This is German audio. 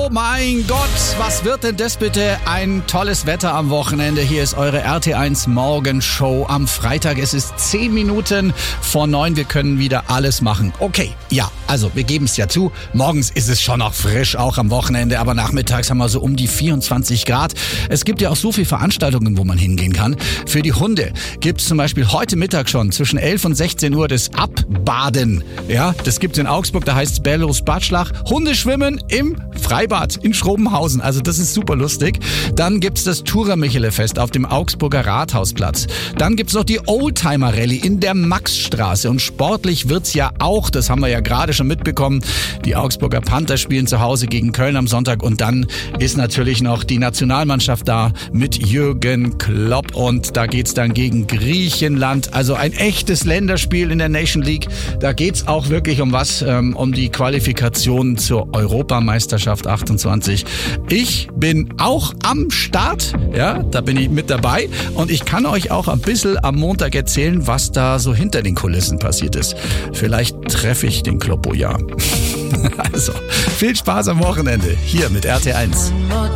Oh mein Gott, was wird denn das bitte? Ein tolles Wetter am Wochenende. Hier ist eure RT1 Morgenshow am Freitag. Es ist 10 Minuten vor 9. Wir können wieder alles machen. Okay, ja, also wir geben es ja zu. Morgens ist es schon noch frisch, auch am Wochenende. Aber nachmittags haben wir so um die 24 Grad. Es gibt ja auch so viele Veranstaltungen, wo man hingehen kann. Für die Hunde gibt es zum Beispiel heute Mittag schon zwischen 11 und 16 Uhr das Abbaden. Ja, das gibt's in Augsburg, da heißt es Bellus Badschlach. Hundeschwimmen im Freibad in Schrobenhausen. Also das ist super lustig. Dann gibt's das Thura-Michele-Fest auf dem Augsburger Rathausplatz. Dann gibt's noch die Oldtimer-Rallye in der Maxstraße. Und sportlich wird's ja auch, das haben wir ja gerade schon mitbekommen, die Augsburger Panther spielen zu Hause gegen Köln am Sonntag. Und dann ist natürlich noch die Nationalmannschaft da mit Jürgen Klopp. Und da geht's dann gegen Griechenland. Also ein echtes Länderspiel in der Nation League. Da geht's auch wirklich um was, um die Qualifikation zur Europameisterschaft 28. Ich bin auch am Start, ja, da bin ich mit dabei und ich kann euch auch ein bisschen am Montag erzählen, was da so hinter den Kulissen passiert ist. Vielleicht treffe ich den Kloppo ja. Also, viel Spaß am Wochenende hier mit RT1.